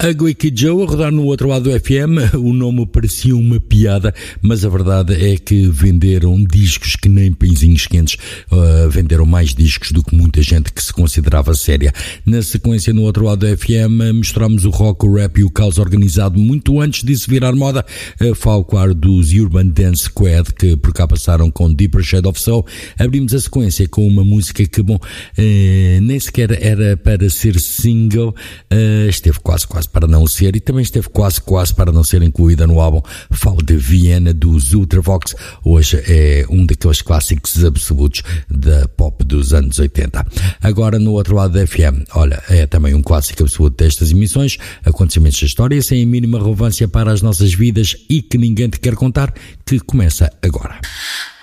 Ugly Kid Joe a rodar no outro lado do FM. O nome parecia uma piada, mas a verdade é que venderam discos que nem pãezinhos quentes, venderam mais discos do que muita gente que se considerava séria. Na sequência, no outro lado do FM, mostramos o rock, o rap e o caos organizado muito antes disso virar moda. Falo, claro, dos Urban Dance Squad, que por cá passaram com Deeper Shade of Soul. Abrimos a sequência com uma música que, bom, nem sequer era para ser single, esteve quase para não ser, e também esteve quase para não ser incluída no álbum. Falo de Viena, dos Ultravox. Hoje é um daqueles clássicos absolutos da pop dos anos 80. Agora, no outro lado da FM, olha, é também um clássico absoluto destas emissões, acontecimentos da história sem a mínima relevância para as nossas vidas e que ninguém te quer contar, que começa agora.